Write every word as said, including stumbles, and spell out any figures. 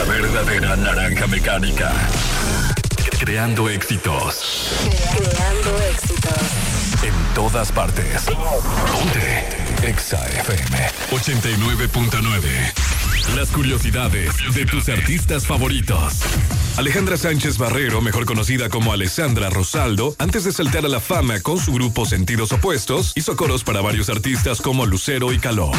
La verdadera naranja mecánica. Creando éxitos. Creando éxitos. En todas partes. Ponte Exa F M ochenta y nueve punto nueve. Las curiosidades de tus artistas favoritos. Alejandra Sánchez Barrero, mejor conocida como Alessandra Rosaldo, antes de saltar a la fama con su grupo Sentidos Opuestos, hizo coros para varios artistas como Lucero y Caló.